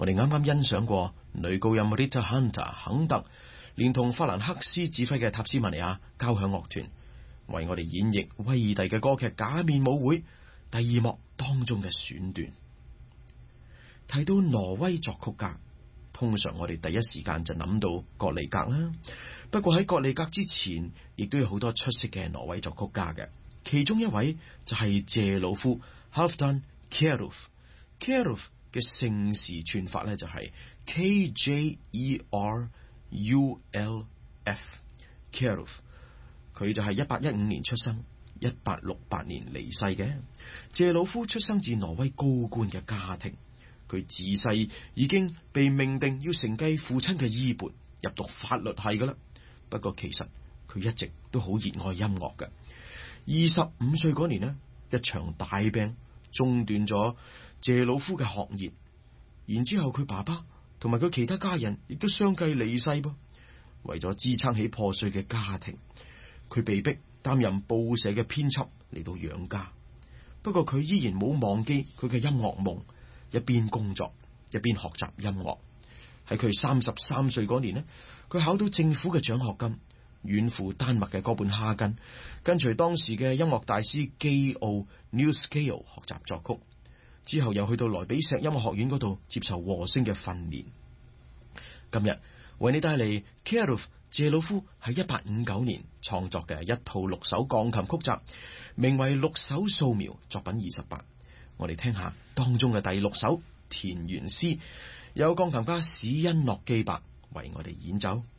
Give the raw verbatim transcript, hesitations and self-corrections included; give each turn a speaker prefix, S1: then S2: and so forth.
S1: 我哋啱啱欣賞過女高音 Rita Hunter 肯特，連同法蘭克斯指揮嘅塔斯曼尼亞交響樂團，為我哋演繹威爾第嘅歌劇《假面舞會》第二幕當中嘅選段。提到挪威作曲家，通常我哋第一時間就諗到葛利格啦。不過喺葛利格之前，亦都有好多出色嘅挪威作曲家嘅，其中一位就係謝魯夫 Halfdan Kjerulf。Kjerulf 嘅姓氏串法咧就係 K J E R U L F。Kjerulf 佢就係一八一五年出生，一八六八年離世嘅。謝魯夫出生自挪威高官嘅家庭，佢自細已經被命定要承繼父親嘅衣缽，入讀法律系噶啦。不過其實佢一直都好熱愛音樂嘅。二十五歲嗰年呢，一場大病中斷咗謝魯夫嘅學業，然之後佢爸爸同埋佢其他家人亦都相繼離世噃。為咗支撐起破碎嘅家庭，佢被逼擔任報社嘅編輯嚟到養家。不過佢依然冇忘記佢嘅音樂夢，一邊工作一邊學習音樂。喺佢三十三歲嗰年呢，佢考到政府嘅獎學金，遠赴丹麥嘅哥本哈根，跟隨當時嘅音樂大師基奧 Newscale 學習作曲。之後又去到萊比錫音樂學院嗰度接受和聲嘅訓練。今日為你帶嚟 Kjerulf 謝魯夫喺一八五九年創作嘅一套六首鋼琴曲集，名為六首素描，作品二十八。我哋聽下當中嘅第六首田園詩，有鋼琴家史恩諾基伯為我哋演奏。